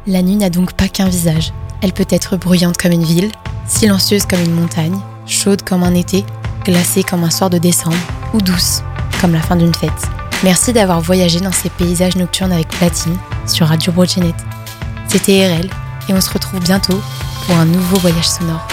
La nuit n'a donc pas qu'un visage. Elle peut être bruyante comme une ville, silencieuse comme une montagne, chaude comme un été, glacée comme un soir de décembre, ou douce comme la fin d'une fête. Merci d'avoir voyagé dans ces paysages nocturnes avec Platine sur Radio Broadcast. C'était RL et on se retrouve bientôt pour un nouveau voyage sonore.